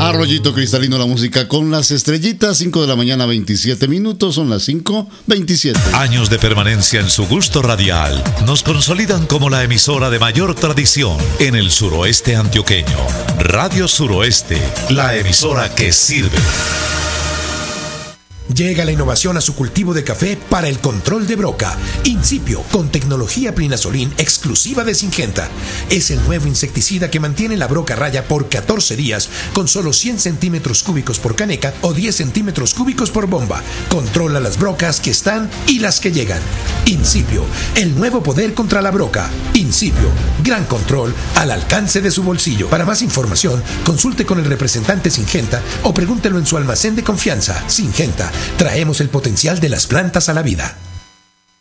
Arroyito cristalino, la música con las estrellitas. 5 de la mañana, 27 minutos. Son las 5:27. Años de permanencia en su gusto radial nos consolidan como la emisora de mayor tradición en el suroeste antioqueño. Radio Suroeste, la emisora que sirve. Llega la innovación a su cultivo de café para el control de broca. Incipio, con tecnología Plinazolin exclusiva de Syngenta. Es el nuevo insecticida que mantiene la broca a raya por 14 días con solo 100 centímetros cúbicos por caneca o 10 centímetros cúbicos por bomba. Controla las brocas que están y las que llegan. Incipio, el nuevo poder contra la broca. Incipio, gran control al alcance de su bolsillo. Para más información, consulte con el representante Syngenta o pregúntelo en su almacén de confianza. Syngenta. Traemos el potencial de las plantas a la vida.